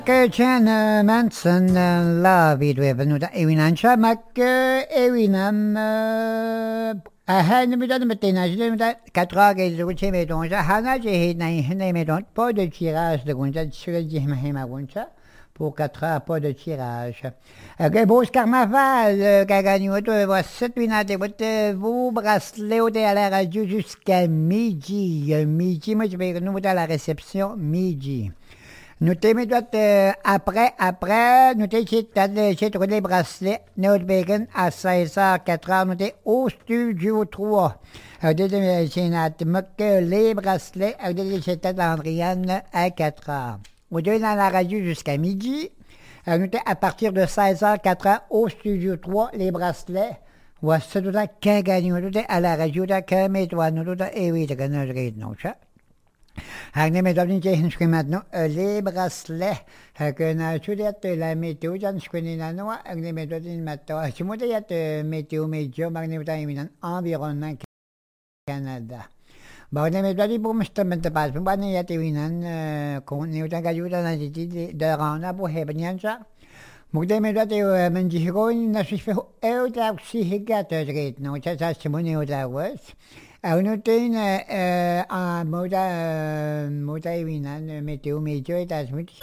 Kecen mensen la vidwe venuta ewinan chamak ewinam ahan mudan metina jlemda 4 heures et je me donne hana je ne me donne pas de tirage de gunja sur jihma gunja pour 4 heures pas de tirage. Beau carnaval gagnou to va 7 minutes vous bracelet à la radio jusqu'à midi midi moi je vais nous à la réception midi. Nous t'aimons après, nous t'aimons les bracelets, nous t'aimons à 16h, 4h, nous t'aimons au studio 3. Nous t'aimons les bracelets, nous t'aimons l'Andriane à 4h. Nous t'aimons dans la radio jusqu'à midi. Nous t'aimons à partir de 16h, 4h au studio 3, les bracelets. Voici tout le temps qu'un gagnant, nous t'aimons à la radio, nous t'aimons, nous t'aimons, et oui, nous t'aimons, Hagne me donne une maintenant les bracelets que na chudet la météo jan skweni na no hagne me donne maintenant si mo de météo médio magne me donne environnement Canada ba ne me donne pour me pas ba ne ya te winan ko ne uta ga yuta na ti de rana bo hebnyancha mo de me donne men ji ko na si fe e uta si higat ret no cha sa si mo ne uta was Uno tiene a moda moda y vinan meteo medio y tas